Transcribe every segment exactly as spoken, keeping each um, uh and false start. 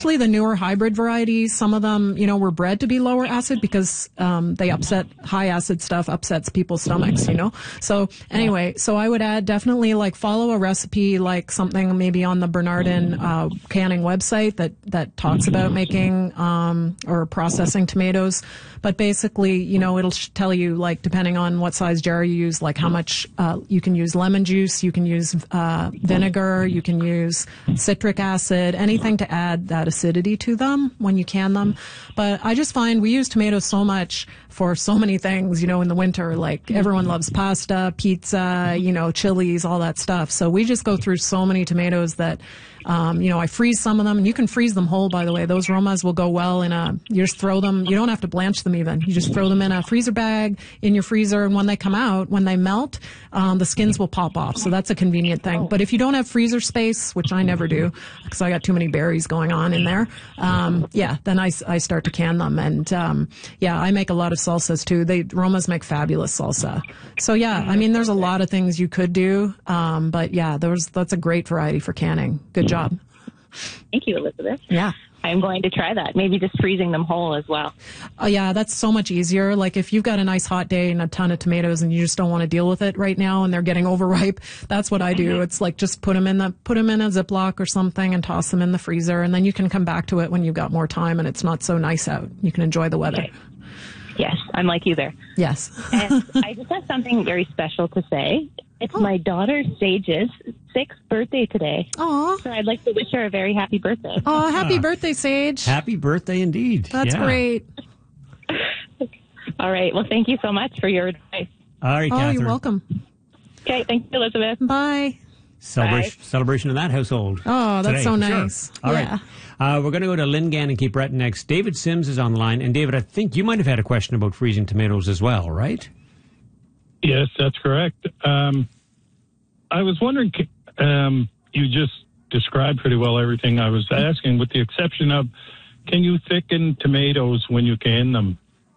Especially the newer hybrid varieties, some of them, you know, were bred to be lower acid because um, they upset high acid stuff upsets people's stomachs, you know. So anyway, so I would add definitely like follow a recipe like something maybe on the Bernardin uh, canning website that that talks about making um, or processing tomatoes. But basically, you know, it'll tell you like depending on what size jar you use, like how much uh, you can use lemon juice, you can use uh, vinegar, you can use citric acid, anything to add that acidity to them when you can them. But I just find we use tomatoes so much for so many things, you know, in the winter, like everyone loves pasta, pizza, you know, chilies, all that stuff. So we just go through so many tomatoes that, um, you know, I freeze some of them, and you can freeze them whole, by the way. Those Romas will go well in a, you just throw them, you don't have to blanch them even. You just throw them in a freezer bag in your freezer, and when they come out, when they melt, um, the skins will pop off. So that's a convenient thing. But if you don't have freezer space, which I never do, because I got too many berries going on in there, um, yeah, then I, I start to can them. And, um, yeah, I make a lot of salsas too. They, Romas make fabulous salsa. So yeah, I mean, there's a lot of things you could do. Um, but yeah, there's, that's a great variety for canning. Good job. Thank you, Elizabeth. Yeah. I'm going to try that. Maybe just freezing them whole as well. Oh, yeah, that's so much easier. Like if you've got a nice hot day and a ton of tomatoes and you just don't want to deal with it right now and they're getting overripe, that's what I do. Mm-hmm. It's like just put them in the put them in a Ziploc or something and toss them in the freezer, and then you can come back to it when you've got more time and it's not so nice out. You can enjoy the weather. Okay. Yes, I'm like you there. Yes. And I just have something very special to say. It's oh. my daughter Sage's sixth birthday today. Aw. So I'd like to wish her a very happy birthday. Oh, happy ah. birthday, Sage. Happy birthday indeed. That's yeah. great. All right. Well, thank you so much for your advice. All right, oh, Catherine. You're welcome. Okay. Thank you, Elizabeth. Bye. Celebration, Bye. celebration in that household. Oh, that's today, so sure. nice. All yeah. right. Uh, we're going to go to Lingan and Cape Breton next. David Sims is on the line. And David, I think you might have had a question about freezing tomatoes as well, right? Yes, that's correct. Um, I was wondering, um, you just described pretty well everything I was asking, with the exception of, can you thicken tomatoes when you can them?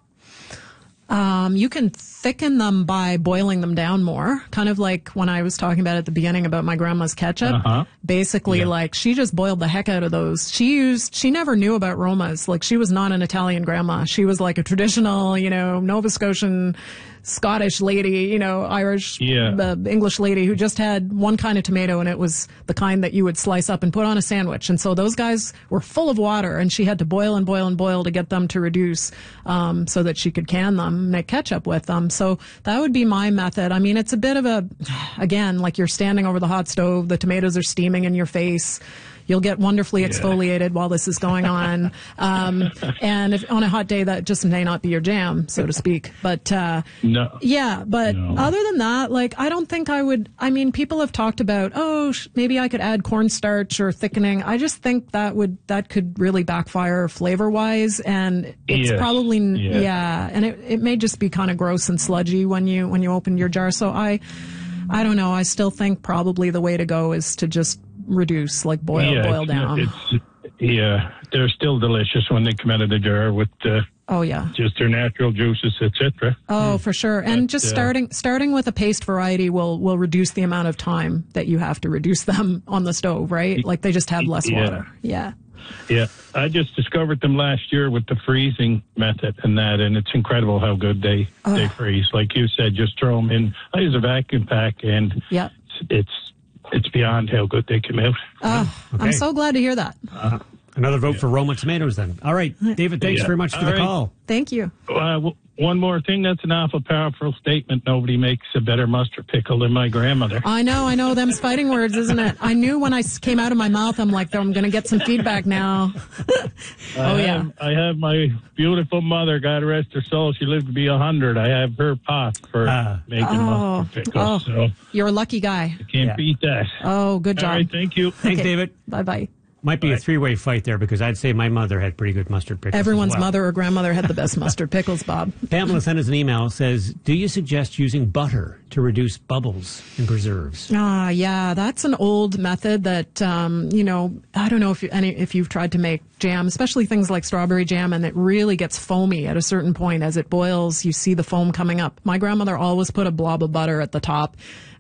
Um, you can thicken them by boiling them down more, kind of like when I was talking about at the beginning about my grandma's ketchup. Uh-huh. Basically, yeah. like she just boiled the heck out of those. She used, she never knew about Romas. Like she was not an Italian grandma. She was like a traditional, you know, Nova Scotian, Scottish lady, you know, Irish, yeah. uh, English lady who just had one kind of tomato, and it was the kind that you would slice up and put on a sandwich. And so those guys were full of water, and she had to boil and boil and boil to get them to reduce, um, so that she could can them, make ketchup with them. So that would be my method. I mean, it's a bit of a, again, like you're standing over the hot stove, the tomatoes are steaming in your face. You'll get wonderfully yeah. exfoliated while this is going on. Um, and if on a hot day, that just may not be your jam, so to speak. But, uh, no. yeah, but no. other than that, like, I don't think I would, I mean, people have talked about, oh, sh- maybe I could add cornstarch or thickening. I just think that would, that could really backfire flavor wise. And it's yes. probably, yeah. yeah. And it, it may just be kind of gross and sludgy when you, when you open your jar. So I, I don't know. I still think probably the way to go is to just reduce, like boil, yeah, boil down. It's, yeah, they're still delicious when they come out of the jar with uh, oh yeah, just their natural juices, et cetera. Oh, mm. for sure. And but, just starting uh, starting with a paste variety will will reduce the amount of time that you have to reduce them on the stove, right? Like they just have less yeah. water. Yeah. Yeah, I just discovered them last year with the freezing method and that, and it's incredible how good they, oh. they freeze. Like you said, just throw them in. I use a vacuum pack, and yep. it's it's beyond how good they come out. Oh, okay. I'm so glad to hear that. Uh, another vote yeah. for Roma tomatoes, then. All right, David, thanks yeah. very much for All the right. call. Thank you. Uh, w- one more thing, that's an awful powerful statement. Nobody makes a better mustard pickle than my grandmother. I know, I know. Them's fighting words, isn't it? I knew when I came out of my mouth, I'm like, I'm going to get some feedback now. oh, I yeah. Have, I have my beautiful mother, God rest her soul. She lived to be a hundred. I have her pot for uh, making oh, mustard pickles. Oh, so you're a lucky guy. You can't yeah. beat that. Oh, good job. All right, thank you. Thanks, okay. David. Bye-bye. Might be Bye. a three-way fight there, because I'd say my mother had pretty good mustard pickles. Everyone's as well. mother or grandmother had the best mustard pickles, Bob. Pamela sent us an email, says, do you suggest using butter to reduce bubbles in preserves? Ah, yeah, that's an old method that, um, you know, I don't know if you, any, if you've tried to make jam, especially things like strawberry jam, and it really gets foamy at a certain point. As it boils, you see the foam coming up. My grandmother always put a blob of butter at the top.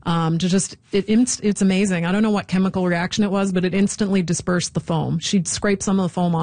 um, to just, it, inst- it's amazing. I don't know what chemical reaction it was, but it instantly dispersed the foam. She'd scrape some of the foam off